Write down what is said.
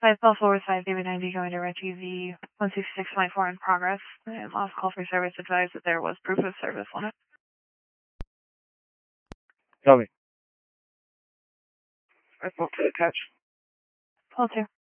5 Bell Forward 5 David 90 going to Red TV 166.4 in progress. And last call for service advised that there was proof of service on it. Tell me. I spoke to the catch. Call 2.